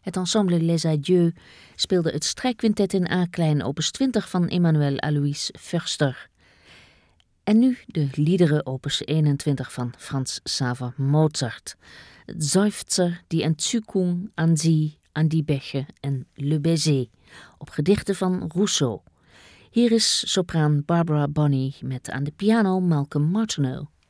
Het ensemble Les Adieux speelde het strijkquintet in A-klein opus 20 van Emanuel Alois Förster. En nu de liederen opus 21 van Franz Xaver Mozart. Seufzer, die Entzückung an sie, an die Bäche en Le Baiser, op gedichten van Rousseau. Hier is sopraan Barbara Bonney met aan de piano Malcolm Martineau.